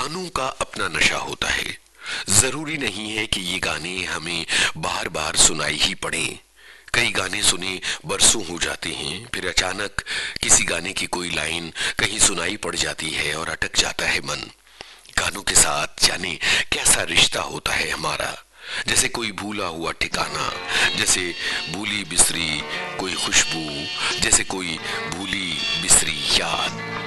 गानों का अपना नशा होता है। जरूरी नहीं है कि ये गाने हमें बार बार सुनाई ही पड़ें। कई गाने सुने बरसों हो जाते हैं, फिर अचानक किसी गाने की कोई लाइन कहीं सुनाई पड़ जाती है और अटक जाता है मन। गानों के साथ जाने कैसा रिश्ता होता है हमारा, जैसे कोई भूला हुआ ठिकाना, जैसे भूली बिसरी कोई खुशबू, जैसे कोई भूली बिसरी याद।